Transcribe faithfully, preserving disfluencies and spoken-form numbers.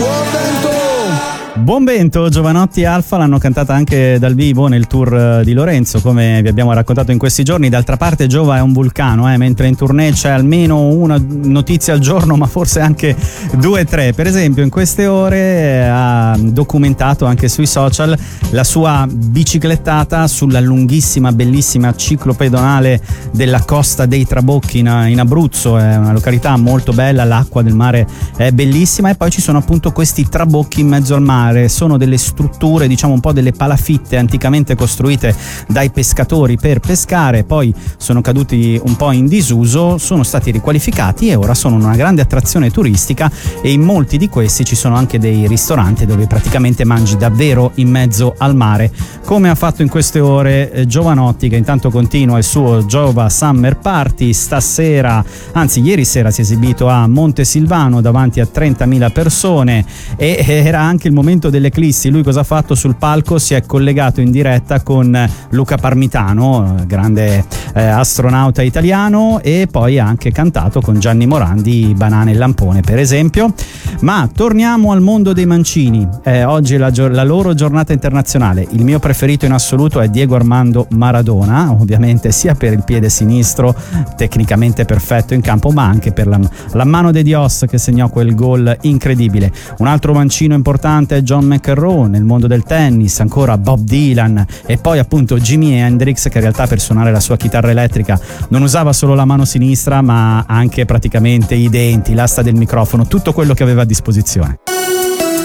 Buon vento, Jovanotti Alfa l'hanno cantata anche dal vivo nel tour di Lorenzo, come vi abbiamo raccontato in questi giorni. D'altra parte Giova è un vulcano, eh, mentre in tournée c'è almeno una notizia al giorno, ma forse anche due o tre. Per esempio in queste ore eh, ha documentato anche sui social la sua biciclettata sulla lunghissima, bellissima ciclopedonale della Costa dei Trabocchi in, in Abruzzo. È una località molto bella, l'acqua del mare è bellissima e poi ci sono appunto questi trabocchi in mezzo al mare. Sono delle strutture, diciamo un po' delle palafitte anticamente costruite dai pescatori per pescare, poi sono caduti un po' in disuso, sono stati riqualificati e ora sono una grande attrazione turistica, e in molti di questi ci sono anche dei ristoranti dove praticamente mangi davvero in mezzo al mare, come ha fatto in queste ore eh, Jovanotti, che intanto continua il suo Giova Summer Party. Stasera, anzi ieri sera, si è esibito a Montesilvano davanti a trentamila persone e era anche il momento dell'eclissi. Lui cosa ha fatto sul palco? Si è collegato in diretta con Luca Parmitano, grande eh, astronauta italiano, e poi ha anche cantato con Gianni Morandi Banane e Lampone, per esempio. Ma torniamo al mondo dei mancini. Eh, oggi è la, la loro giornata internazionale. Il mio preferito in assoluto è Diego Armando Maradona, ovviamente sia per il piede sinistro tecnicamente perfetto in campo, ma anche per la, la mano de Dios che segnò quel gol incredibile. Un altro mancino importante è John McEnroe. Nel mondo del tennis ancora Bob Dylan, e poi appunto Jimi Hendrix, che in realtà per suonare la sua chitarra elettrica non usava solo la mano sinistra ma anche praticamente i denti, l'asta del microfono, tutto quello che aveva a disposizione.